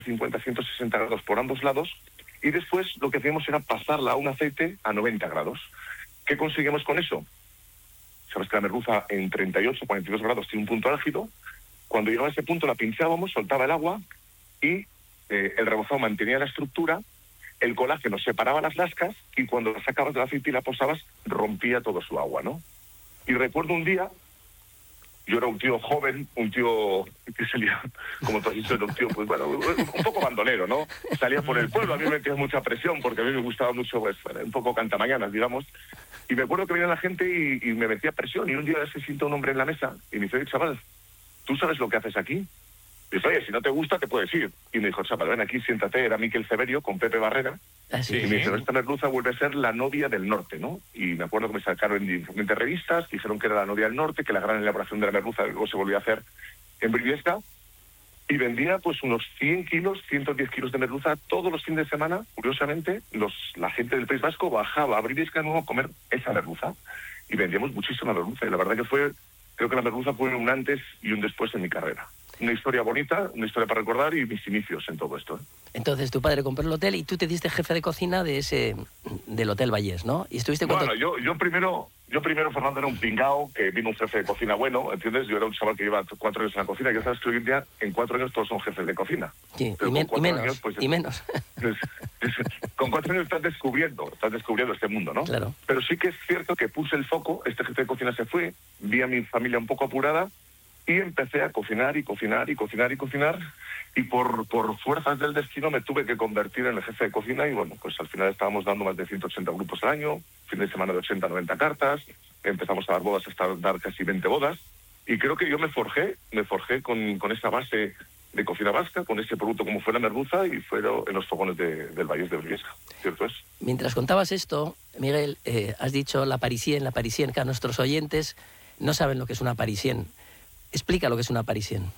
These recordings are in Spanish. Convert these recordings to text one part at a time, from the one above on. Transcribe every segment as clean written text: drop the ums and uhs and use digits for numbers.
150-160 grados por ambos lados, y después lo que hacíamos era pasarla a un aceite a 90 grados. ¿Qué conseguimos con eso? Sabes que la merluza en 38-42 grados tiene un punto álgido. Cuando llegaba a ese punto la pinchábamos, soltaba el agua y el rebozado mantenía la estructura, el colágeno separaba las lascas y cuando la sacabas del aceite y la posabas, rompía todo su agua, ¿no? Y recuerdo un día, yo era un tío joven, un tío que salía, como tú has dicho, era un tío, pues bueno, un poco bandolero, ¿no? Salía por el pueblo, a mí me metía mucha presión porque a mí me gustaba mucho, pues, un poco cantamañanas, digamos. Y me acuerdo que venía la gente y me metía presión y un día se sienta un hombre en la mesa y me dice, oye, chaval, ¿tú sabes lo que haces aquí? Y dice, oye, si no te gusta, te puedes ir. Y me dijo, chaval, ven aquí, siéntate, era Miquel Severio con Pepe Barrera. ¿Sí? Y me dice, esta merluza vuelve a ser la novia del norte, ¿no? Y me acuerdo que me sacaron en diferentes revistas, dijeron que era la novia del norte, que la gran elaboración de la merluza luego se volvió a hacer en Briviesca. Y vendía pues unos 100 kilos, 110 kilos de merluza todos los fines de semana. Curiosamente, la gente del País Vasco bajaba a Briviesca de nuevo a comer esa merluza. Y vendíamos muchísima merluza. Y la verdad que creo que la merluza fue un antes y un después en mi carrera. Una historia bonita, una historia para recordar y mis inicios en todo esto. Entonces tu padre compró el hotel y tú te diste jefe de cocina del Hotel Vallés, ¿no? Y estuviste Bueno, yo primero, Fernando, era un pingao, que vino un jefe de cocina bueno, ¿entiendes? Yo era un chaval que lleva 4 años en la cocina, y ya sabes que hoy en día, en 4 años todos son jefes de cocina. Sí, y menos. Con 4 años estás descubriendo este mundo, ¿no? Claro. Pero sí que es cierto que puse el foco, este jefe de cocina se fue, vi a mi familia un poco apurada, y empecé a cocinar y cocinar y cocinar y cocinar, y por fuerzas del destino me tuve que convertir en el jefe de cocina, y bueno, pues al final estábamos dando más de 180 grupos al año, fin de semana de 80-90 cartas, empezamos a dar bodas hasta dar casi 20 bodas, y creo que yo me forjé con esa base de cocina vasca, con ese producto como fue la merluza, y fue en los fogones del Vallés de Briviesca, ¿cierto es? Mientras contabas esto, Miguel, has dicho la parisien, que a nuestros oyentes no saben lo que es una parisien. Explica lo que es una parisien.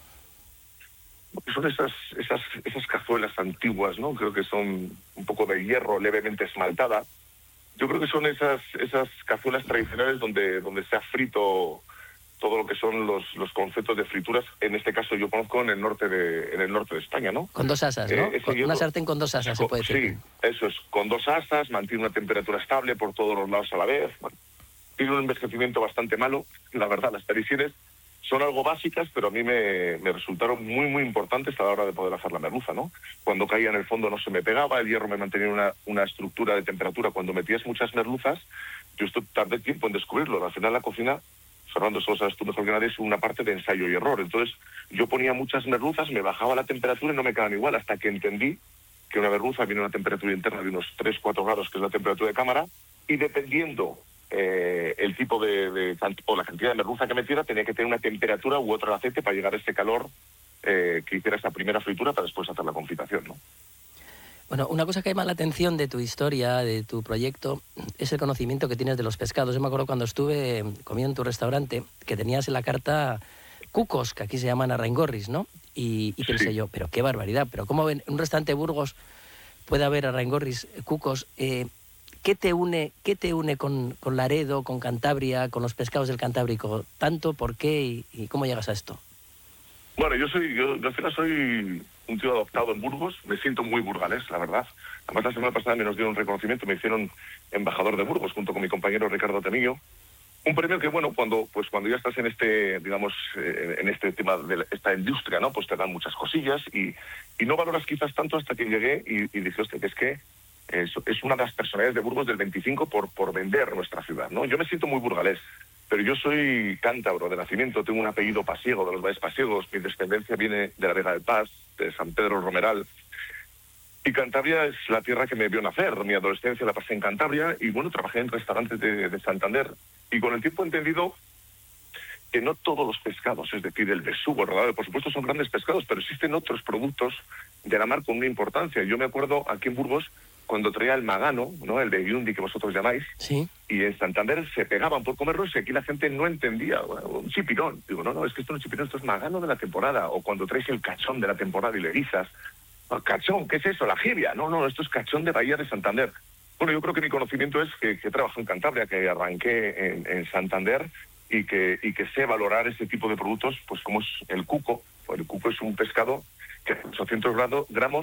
Son esas cazuelas antiguas, ¿no? Creo que son un poco de hierro levemente esmaltada. Yo creo que son esas cazuelas tradicionales donde se ha frito todo lo que son los conceptos de frituras. En este caso yo conozco en el norte de España, ¿no? Con 2 asas, ¿no? Una sartén con 2 asas, se puede decir. Sí, eso es, con 2 asas, mantiene una temperatura estable por todos los lados a la vez. Bueno, tiene un envejecimiento bastante malo, la verdad, las parisienes son algo básicas, pero a mí me resultaron muy, muy importantes a la hora de poder hacer la merluza, ¿no? Cuando caía en el fondo no se me pegaba, el hierro me mantenía una estructura de temperatura. Cuando metías muchas merluzas, yo tardé tiempo en descubrirlo. Al final la cocina, Fernando, eso lo sabes tú mejor que nadie, es una parte de ensayo y error. Entonces yo ponía muchas merluzas, me bajaba la temperatura y no me quedaban igual, hasta que entendí que una merluza viene a una temperatura interna de unos 3-4 grados, que es la temperatura de cámara, y dependiendo el tipo o la cantidad de merluza que metiera, tenía que tener una temperatura u otro aceite para llegar a ese calor que hiciera esa primera fritura para después hacer la confitación, ¿no? Bueno, una cosa que llama la atención de tu historia, de tu proyecto, es el conocimiento que tienes de los pescados. Yo me acuerdo cuando estuve comiendo en tu restaurante que tenías en la carta cucos, que aquí se llaman arraingorris, ¿no? Y pensé yo, pero qué barbaridad, pero ¿cómo en un restaurante de Burgos puede haber arraingorris, cucos? ¿Qué te une con Laredo, con Cantabria, con los pescados del Cantábrico? ¿Tanto? ¿Por qué? ¿Y cómo llegas a esto? Bueno, yo al final soy un tío adoptado en Burgos, me siento muy burgalés, la verdad. Además, la semana pasada me nos dieron un reconocimiento, me hicieron embajador de Burgos junto con mi compañero Ricardo Temillo. Un premio que, bueno, cuando ya estás en en este tema de esta industria, ¿no? Pues te dan muchas cosillas y no valoras quizás tanto hasta que llegué y dije, hostia, que es que es una de las personalidades de Burgos del 25 por vender nuestra ciudad, ¿no? Yo me siento muy burgalés, pero yo soy cántabro de nacimiento, tengo un apellido pasiego, de los valles pasiegos, mi descendencia viene de la Vega del Paz, de San Pedro Romeral, y Cantabria es la tierra que me vio nacer. Mi adolescencia la pasé en Cantabria y, bueno, trabajé en restaurantes de Santander, y con el tiempo he entendido que no todos los pescados, es decir, el besugo, el rodado, por supuesto son grandes pescados, pero existen otros productos de la mar con una importancia. Yo me acuerdo aquí en Burgos cuando traía el magano, ¿no? El beyundi que vosotros llamáis, sí. Y en Santander se pegaban por comerlos y aquí la gente no entendía. Bueno, un chipirón. Digo, no, es que esto no es chipirón, esto es magano de la temporada. O cuando traes el cachón de la temporada y le guisas. ¿Cachón? ¿Qué es eso? La jibia. No, esto es cachón de Bahía de Santander. Bueno, yo creo que mi conocimiento es que trabajo en Cantabria, que arranqué en Santander y que sé valorar ese tipo de productos, pues como es el cuco. Pues el cuco es un pescado que 800 gramos